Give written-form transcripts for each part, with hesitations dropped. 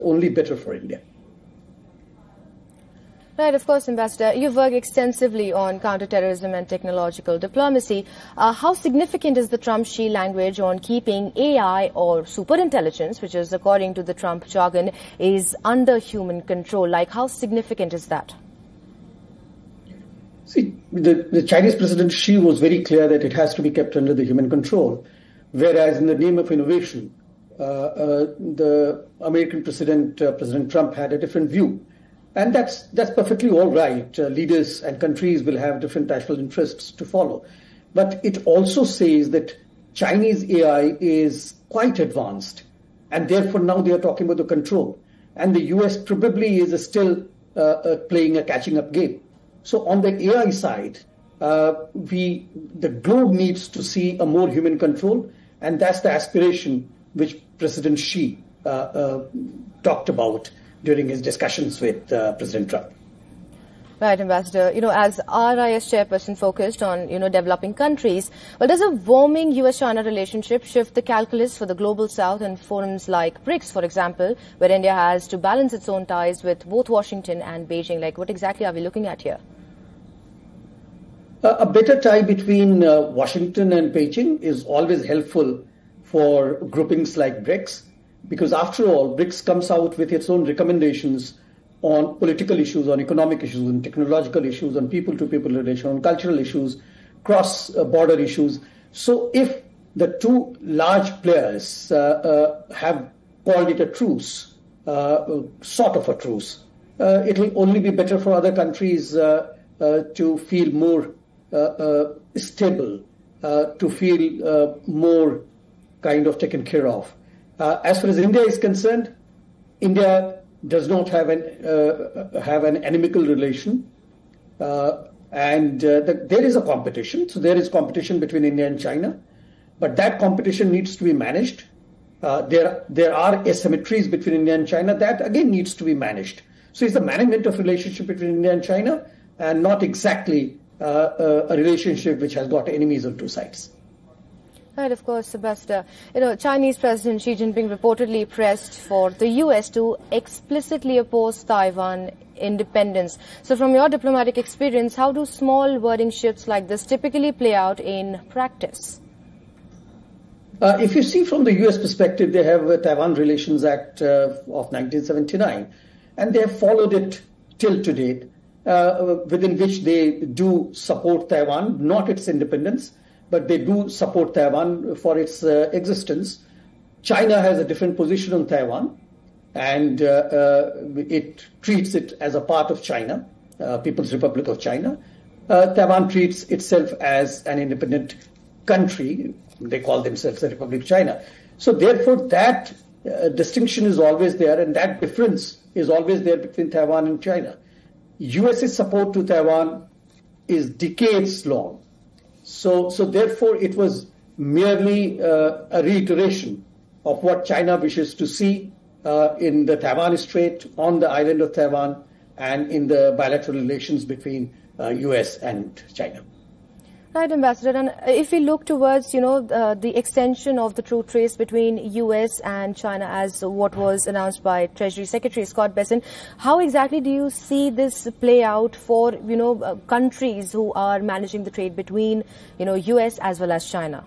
only better for India. Right, of course, Ambassador. You've worked extensively on counterterrorism and technological diplomacy. How significant is the Trump-Xi language on keeping AI or superintelligence, which is, according to the Trump jargon, is under human control? Like, how significant is that? See, the Chinese President Xi was very clear that it has to be kept under the human control, whereas in the name of innovation, the American President Trump had a different view. And that's perfectly all right. Leaders and countries will have different national interests to follow. But it also says that Chinese AI is quite advanced. And therefore now they are talking about the control. And the US probably is still playing a catching up game. So on the AI side, the globe needs to see a more human control. And that's the aspiration which President Xi talked about during his discussions with President Trump. Right, Ambassador. As RIS chairperson focused on, developing countries, well, does a warming US-China relationship shift the calculus for the global south and forums like BRICS, for example, where India has to balance its own ties with both Washington and Beijing? Like, what exactly are we looking at here? A better tie between Washington and Beijing is always helpful for groupings like BRICS. Because after all, BRICS comes out with its own recommendations on political issues, on economic issues, on technological issues, on people-to-people relations, on cultural issues, cross-border issues. So if the two large players have called it a truce, sort of a truce, it will only be better for other countries to feel more stable, to feel more kind of taken care of. As far as India is concerned, India does not have an inimical relation, and there is a competition. So there is competition between India and China, but that competition needs to be managed. There are asymmetries between India and China that again needs to be managed. So it's the management of relationship between India and China, and not exactly a relationship which has got enemies on two sides. Right, of course, Ambassador. Chinese President Xi Jinping reportedly pressed for the US to explicitly oppose Taiwan independence. So from your diplomatic experience, how do small wording shifts like this typically play out in practice? If you see from the US perspective, they have a Taiwan Relations Act of 1979, and they have followed it till to date, within which they do support Taiwan, not its independence, but they do support Taiwan for its existence. China has a different position on Taiwan, and it treats it as a part of China, People's Republic of China. Taiwan treats itself as an independent country. They call themselves the Republic of China. So therefore, that distinction is always there, and that difference is always there between Taiwan and China. US's support to Taiwan is decades long. So therefore, it was merely a reiteration of what China wishes to see in the Taiwan Strait, on the island of Taiwan, and in the bilateral relations between US and China. Right, Ambassador. And if we look towards, the extension of the trade trace between US and China, as what was announced by Treasury Secretary Scott Bessent, how exactly do you see this play out for, countries who are managing the trade between, US as well as China?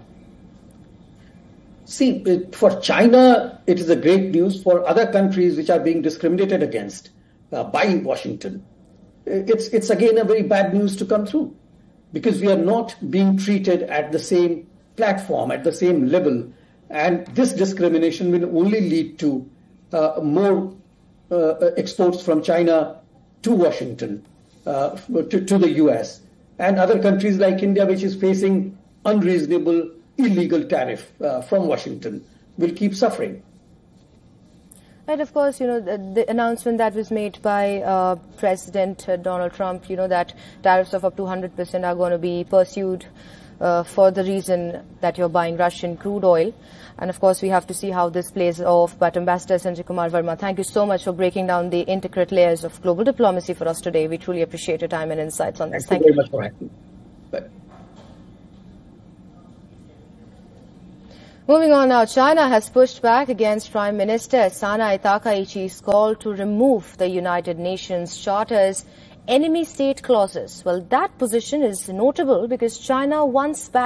See, for China, it is a great news. For other countries which are being discriminated against by Washington, it's again a very bad news to come through. Because we are not being treated at the same platform, at the same level. And this discrimination will only lead to more exports from China to Washington, to the US, and other countries like India, which is facing unreasonable, illegal tariff from Washington, will keep suffering. And of course, the announcement that was made by President Donald Trump, that tariffs of up to 100% are going to be pursued for the reason that you're buying Russian crude oil. And of course, we have to see how this plays off. But Ambassador Sanjay Kumar Verma, thank you so much for breaking down the intricate layers of global diplomacy for us today. We truly appreciate your time and insights on this. Thank you very much for having me. Moving on now, China has pushed back against Prime Minister Sanai Takaichi's call to remove the United Nations Charter's enemy state clauses. Well, that position is notable because China once